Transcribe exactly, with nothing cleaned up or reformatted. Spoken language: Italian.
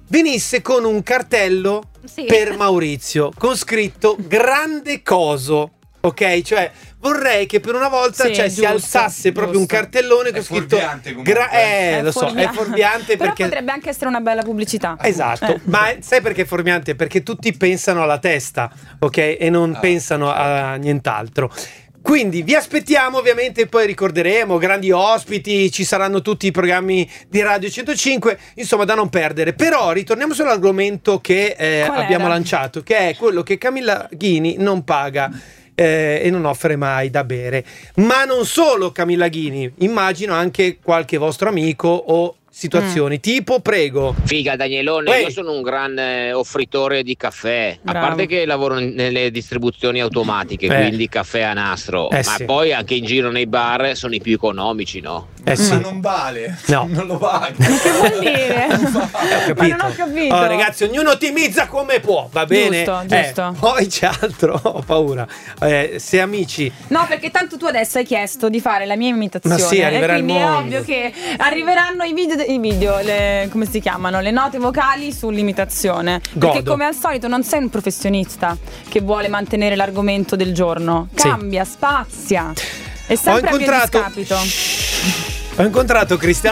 venisse con un cartello Sì. per Maurizio con scritto grande coso. Ok, cioè vorrei che per una volta Sì, cioè, si giusto, alzasse proprio giusto. un cartellone con È scritto fuorviante comunque. gra- eh, È lo so, è fuorviante. fuorviante Però perché potrebbe anche essere una bella pubblicità. esatto, Eh. ma sai perché è fuorviante? Perché tutti pensano alla testa, ok? E non Ah, pensano a nient'altro. Quindi vi aspettiamo, ovviamente poi ricorderemo grandi ospiti, ci saranno tutti i programmi di Radio centocinque, insomma da non perdere. Però ritorniamo sull'argomento che eh, Qual abbiamo era? lanciato, che è quello che Camilla Ghini non paga eh, e non offre mai da bere. Ma non solo Camilla Ghini, immagino anche qualche vostro amico o situazioni, tipo prego. Figa Danielone, Uè. io sono un gran eh, offritore di caffè, Bravo. a parte che lavoro n- nelle distribuzioni automatiche, Eh. quindi caffè a nastro, Eh ma sì. poi anche in giro nei bar sono i più economici, no? Eh sì. Ma non vale. No. Non lo vale. Che vuol dire? Ho capito. Ma non ho capito. Oh, ragazzi, ognuno ottimizza come può, va bene? Giusto, Eh, giusto. poi c'è altro, ho paura. Eh, se amici, No, perché tanto tu adesso hai chiesto di fare la mia imitazione. Ma sì, arriverà e quindi il è mondo. ovvio che arriveranno i video, i video le, come si chiamano? Le note vocali sull'imitazione. Godo. Perché come al solito non sei un professionista che vuole mantenere l'argomento del giorno. Sì. Cambia, spazia. È ho sempre a mio incontrato discapito. ho incontrato Cristiano